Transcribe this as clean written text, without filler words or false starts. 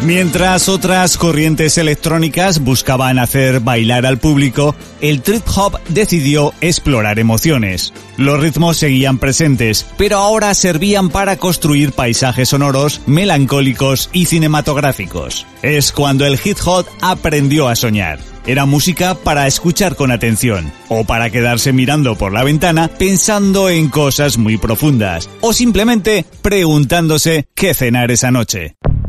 Mientras otras corrientes electrónicas buscaban hacer bailar al público, el trip hop decidió explorar emociones. Los ritmos seguían presentes, pero ahora servían para construir paisajes sonoros, melancólicos y cinematográficos. Es cuando el hip hop aprendió a soñar. Era música para escuchar con atención, o para quedarse mirando por la ventana pensando en cosas muy profundas, o simplemente preguntándose qué cenar esa noche.